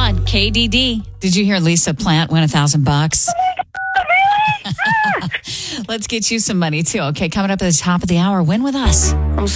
on KDD. Did you hear Lisa Plant win $1,000? Let's get you some money too. Okay, coming up at the top of the hour, win with us. I'm